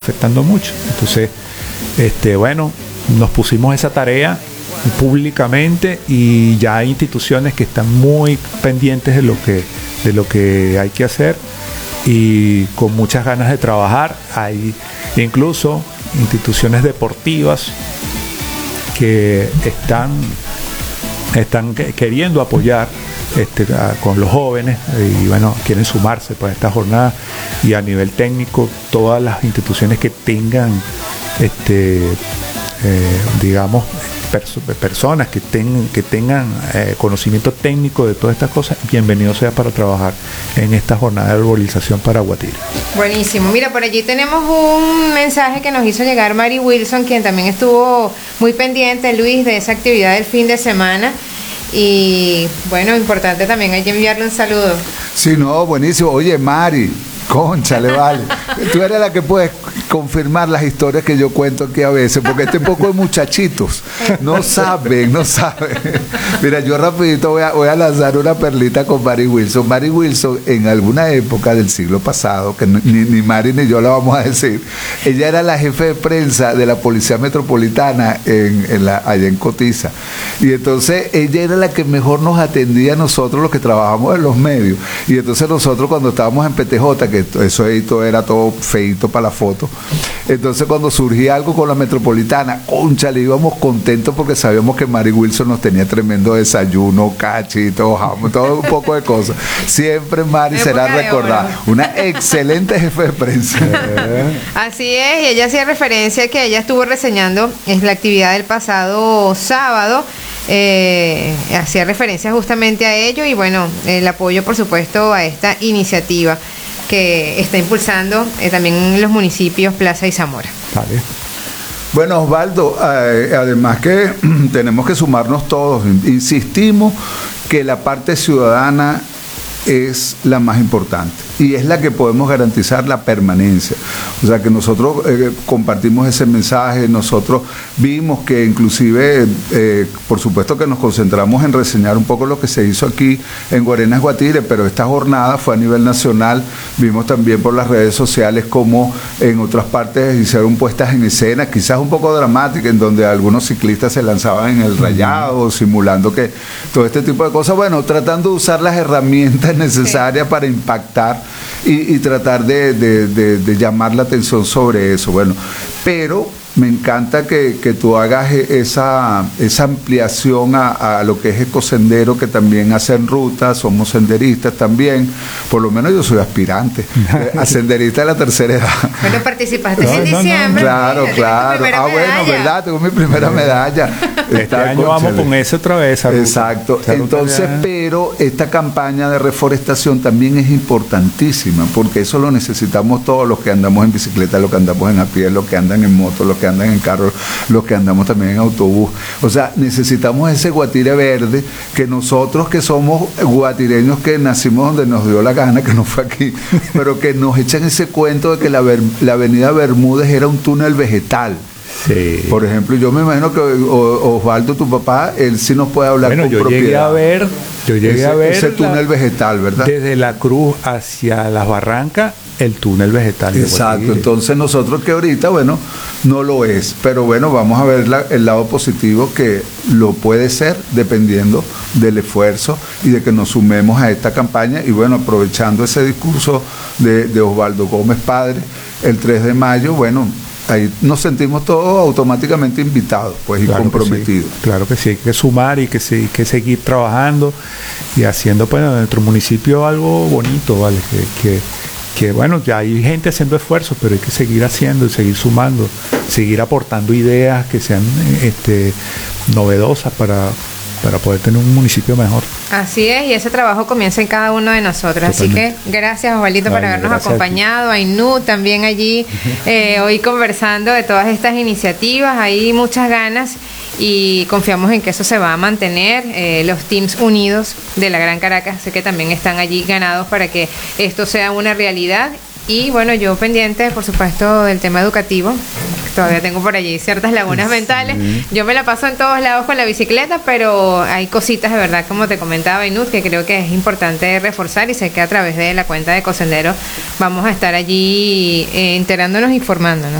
afectando mucho. Entonces, bueno, nos pusimos esa tarea públicamente y ya hay instituciones que están muy pendientes de lo que hay que hacer y con muchas ganas de trabajar. Hay incluso instituciones deportivas que están queriendo apoyar con los jóvenes y bueno, quieren sumarse para esta jornada, y a nivel técnico todas las instituciones que tengan digamos personas que tengan conocimiento técnico de todas estas cosas, bienvenido sea para trabajar en esta jornada de arbolización para Guatire. Buenísimo. Mira, por allí tenemos un mensaje que nos hizo llegar Mari Wilson, quien también estuvo muy pendiente, Luis, de esa actividad del fin de semana. Y bueno, importante también hay que enviarle un saludo. Sí, no, buenísimo. Oye, Mari, cónchale, vale. Tú eres la que puedes confirmar las historias que yo cuento aquí a veces, porque este poco de muchachitos no saben. Mira, yo rapidito voy a lanzar una perlita con Mari Wilson. Mari Wilson, en alguna época del siglo pasado, que ni Mari ni yo la vamos a decir, ella era la jefe de prensa de la Policía Metropolitana allá en Cotiza. Y entonces ella era la que mejor nos atendía a nosotros los que trabajamos en los medios. Y entonces nosotros cuando estábamos en PTJ, que eso era todo feito para la foto, entonces cuando surgía algo con la Metropolitana, cónchale, íbamos contentos porque sabíamos que Mari Wilson nos tenía tremendo desayuno, cachito, jamón, todo un poco de cosas. Siempre Mari será recordada, una excelente jefe de prensa. Así es, y ella hacía referencia que ella estuvo reseñando la actividad del pasado sábado, hacía referencia justamente a ello y bueno, el apoyo por supuesto a esta iniciativa que está impulsando también en los municipios Plaza y Zamora. Vale. Bueno, Osvaldo, además que tenemos que sumarnos todos. Insistimos que la parte ciudadana es la más importante y es la que podemos garantizar la permanencia. O sea que nosotros compartimos ese mensaje, nosotros vimos que inclusive, por supuesto que nos concentramos en reseñar un poco lo que se hizo aquí en Guarenas Guatire, pero esta jornada fue a nivel nacional, vimos también por las redes sociales como en otras partes hicieron puestas en escena, quizás un poco dramáticas, en donde algunos ciclistas se lanzaban en el rayado, simulando que todo este tipo de cosas, bueno, tratando de usar las herramientas necesarias para impactar y tratar de llamar la atención sobre eso. Bueno, pero me encanta que tú hagas esa ampliación a lo que es Ecosendero, que también hacen rutas, somos senderistas también, por lo menos yo soy aspirante a senderista de la tercera edad. Bueno, participaste en diciembre. Claro. Bueno, ¿verdad? Tengo mi primera medalla. Este año vamos con eso otra vez. Exacto. Entonces, pero esta campaña de reforestación también es importantísima, porque eso lo necesitamos todos los que andamos en bicicleta, los que andamos en a pie, los que andan en moto, los que andan en carro, los que andamos también en autobús. O sea, necesitamos ese Guatire verde, que nosotros que somos guatireños que nacimos donde nos dio la gana, que no fue aquí, pero que nos echan ese cuento de que la avenida Bermúdez era un túnel vegetal. Sí. Por ejemplo, yo me imagino que Osvaldo, tu papá, él sí nos puede hablar con propiedad. Yo llegué a ver ese túnel vegetal, ¿verdad? Desde la Cruz hacia las Barrancas, el túnel vegetal. Exacto, entonces nosotros que ahorita, bueno, no lo es, pero bueno, vamos a ver el lado positivo que lo puede ser dependiendo del esfuerzo y de que nos sumemos a esta campaña y bueno, aprovechando ese discurso de Osvaldo Gómez Padre, el 3 de mayo, bueno, ahí nos sentimos todos automáticamente invitados, pues, claro, y comprometidos. Sí, claro que sí, hay que sumar y que seguir trabajando y haciendo pues en nuestro municipio algo bonito, ¿vale? Que bueno, ya hay gente haciendo esfuerzos, pero hay que seguir haciendo y seguir sumando, seguir aportando ideas que sean novedosas para poder tener un municipio mejor. Así es, y ese trabajo comienza en cada uno de nosotros. Totalmente. Así que gracias, Osvaldito, por habernos acompañado. A Inú también allí hoy conversando de todas estas iniciativas. Hay muchas ganas y confiamos en que eso se va a mantener. Los teams unidos de la Gran Caracas sé que también están allí ganados para que esto sea una realidad. Y bueno, yo pendiente, por supuesto, del tema educativo. Todavía tengo por allí ciertas lagunas mentales. Yo me la paso en todos lados con la bicicleta, pero hay cositas de verdad, como te comentaba, Inut, que creo que es importante reforzar y sé que a través de la cuenta de Ecosendero vamos a estar allí enterándonos, informándonos.